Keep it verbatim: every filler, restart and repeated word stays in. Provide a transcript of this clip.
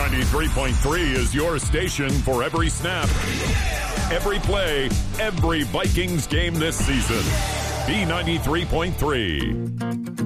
ninety-three point three is your station for every snap, every play, every Vikings game this season. B ninety-three point three.